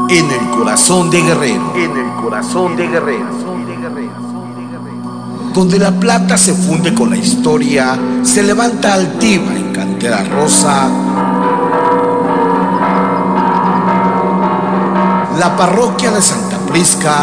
En el corazón de Guerrero. En el corazón de Guerrero. Donde la plata se funde con la historia, se levanta altiva en cantera rosa la parroquia de Santa Prisca.